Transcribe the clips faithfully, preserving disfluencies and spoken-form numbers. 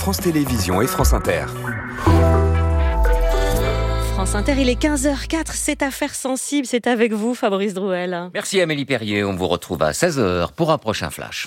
France Télévisions et France Inter. France Inter, il est quinze heures quatre, c'est Affaires sensibles, c'est avec vous Fabrice Drouel. Merci Amélie Perrier, on vous retrouve à seize heures pour un prochain flash.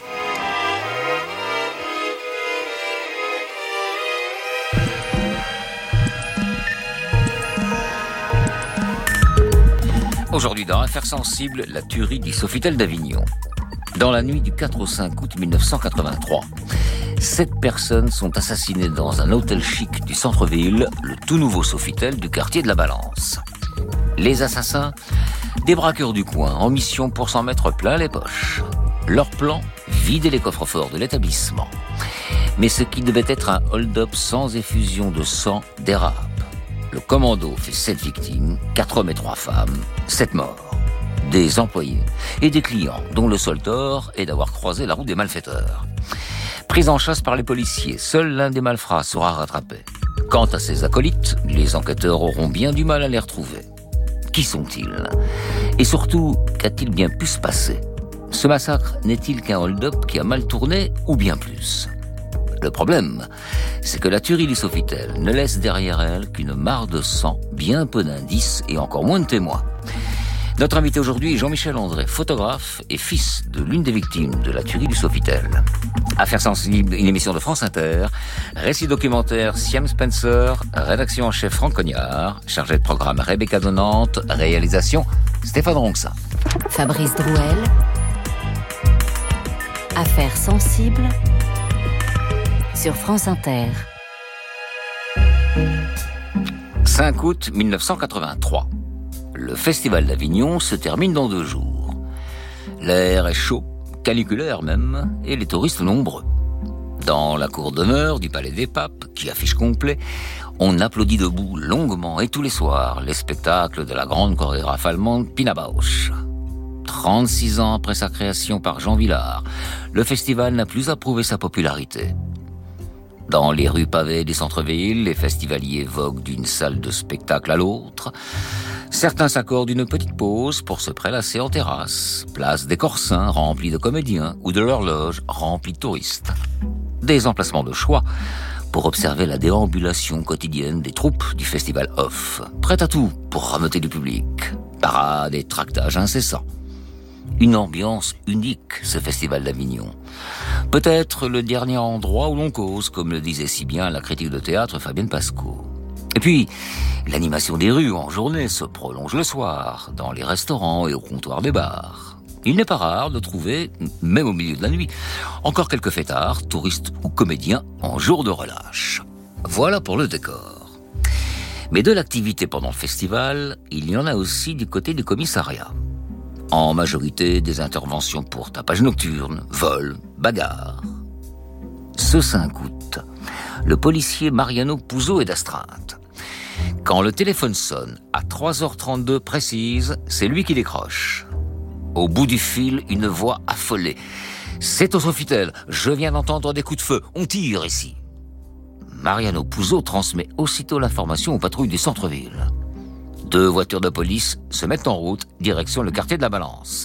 Aujourd'hui dans Affaires sensibles, la tuerie du Sofitel d'Avignon. Dans la nuit du quatre au cinq août mille neuf cent quatre-vingt-trois, sept personnes sont assassinées dans un hôtel chic du centre-ville, le tout nouveau Sofitel du quartier de la Balance. Les assassins, des braqueurs du coin, en mission pour s'en mettre plein les poches. Leur plan, vider les coffres-forts de l'établissement. Mais ce qui devait être un hold-up sans effusion de sang dérape. Le commando fait sept victimes, quatre hommes et trois femmes, sept morts. Des employés et des clients, dont le seul tort est d'avoir croisé la route des malfaiteurs. Pris en chasse par les policiers, seul l'un des malfrats sera rattrapé. Quant à ses acolytes, les enquêteurs auront bien du mal à les retrouver. Qui sont-ils ? Et surtout, qu'a-t-il bien pu se passer ? Ce massacre n'est-il qu'un hold-up qui a mal tourné ou bien plus ? Le problème, c'est que la tuerie du Sofitel ne laisse derrière elle qu'une mare de sang, bien peu d'indices et encore moins de témoins. Notre invité aujourd'hui est Jean-Michel André, photographe et fils de l'une des victimes de la tuerie du Sofitel. Affaires sensibles, une émission de France Inter, récit documentaire Siam Spencer, rédaction en chef Franck Cognard, chargé de programme Rebecca Donante, réalisation Stéphane Ronxin. Fabrice Drouel, Affaires sensibles sur France Inter. cinq août mille neuf cent quatre-vingt-trois. Le Festival d'Avignon se termine dans deux jours. L'air est chaud, caniculaire même, et les touristes nombreux. Dans la cour d'honneur du Palais des Papes, qui affiche complet, on applaudit debout longuement et tous les soirs les spectacles de la grande chorégraphe allemande Pina Bausch. trente-six ans après sa création par Jean Vilar, le festival n'a plus à prouver sa popularité. Dans les rues pavées des centres-villes, les festivaliers voguent d'une salle de spectacle à l'autre. Certains s'accordent une petite pause pour se prélasser en terrasse, place des Corsins remplis de comédiens ou de l'horloge remplie de touristes. Des emplacements de choix pour observer la déambulation quotidienne des troupes du festival Off, prêtes à tout pour rameuter du public. Parades et tractages incessants. Une ambiance unique, ce festival d'Avignon. Peut-être le dernier endroit où l'on cause, comme le disait si bien la critique de théâtre Fabienne Pasco. Et puis, l'animation des rues en journée se prolonge le soir, dans les restaurants et au comptoir des bars. Il n'est pas rare de trouver, même au milieu de la nuit, encore quelques fêtards, touristes ou comédiens, en jour de relâche. Voilà pour le décor. Mais de l'activité pendant le festival, il y en a aussi du côté du commissariat. En majorité, des interventions pour tapage nocturne, vol, bagarre. Ce cinq août, le policier Mariano Puzo est d'astreinte. Quand le téléphone sonne à trois heures trente-deux précise, c'est lui qui décroche. Au bout du fil, une voix affolée. « C'est au Sofitel, je viens d'entendre des coups de feu, on tire ici !» Mariano Puzo transmet aussitôt l'information aux patrouilles du centre-ville. Deux voitures de police se mettent en route, direction le quartier de la Balance.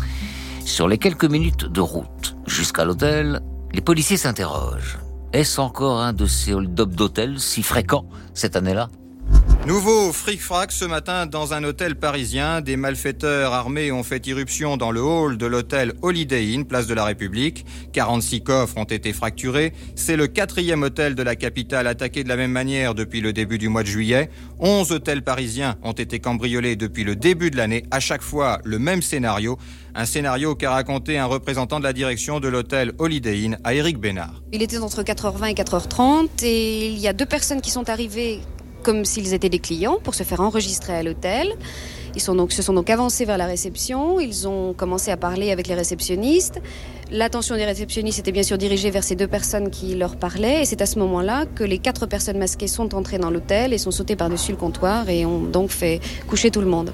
Sur les quelques minutes de route jusqu'à l'hôtel, les policiers s'interrogent. Est-ce encore un de ces hold-up d'hôtel si fréquents cette année-là ? Nouveau fric-frac ce matin dans un hôtel parisien. Des malfaiteurs armés ont fait irruption dans le hall de l'hôtel Holiday Inn, place de la République. quarante-six coffres ont été fracturés. C'est le quatrième hôtel de la capitale attaqué de la même manière depuis le début du mois de juillet. onze hôtels parisiens ont été cambriolés depuis le début de l'année. À chaque fois, le même scénario. Un scénario qu'a raconté un représentant de la direction de l'hôtel Holiday Inn à Éric Bénard. Il était entre quatre heures vingt et quatre heures trente et il y a deux personnes qui sont arrivées comme s'ils étaient des clients pour se faire enregistrer à l'hôtel. Ils sont donc, se sont donc avancés vers la réception, ils ont commencé à parler avec les réceptionnistes. L'attention des réceptionnistes était bien sûr dirigée vers ces deux personnes qui leur parlaient et c'est à ce moment-là que les quatre personnes masquées sont entrées dans l'hôtel et sont sautées par-dessus le comptoir et ont donc fait coucher tout le monde.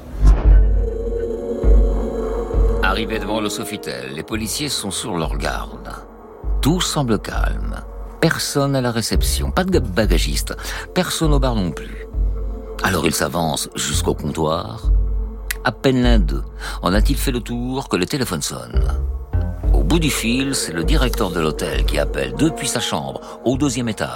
Arrivés devant le Sofitel, les policiers sont sur leur garde. Tout semble calme. Personne à la réception, pas de bagagiste, personne au bar non plus. Alors ils s'avancent jusqu'au comptoir. À peine l'un d'eux en a-t-il fait le tour que le téléphone sonne. Au bout du fil, c'est le directeur de l'hôtel qui appelle depuis sa chambre, au deuxième étage.